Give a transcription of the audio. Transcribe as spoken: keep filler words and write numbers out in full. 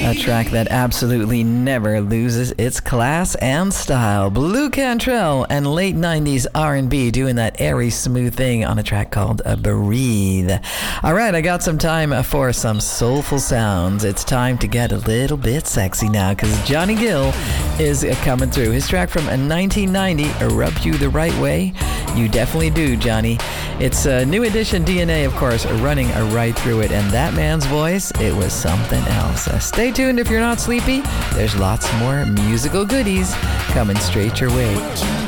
A track that absolutely never loses its class and style. Blue Cantrell and late nineties R and B doing that airy, smooth thing on a track called uh, Breathe. All right, I got some time for some soulful sounds. It's time to get a little bit sexy now because Johnny Gill is coming through. His track from nineteen ninety, Rub You the Right Way. You definitely do, Johnny. It's a new edition D N A, of course, running right through it. And that man's voice, it was something else. Uh, stay tuned if you're not sleepy. There's lots more musical goodies coming straight your way.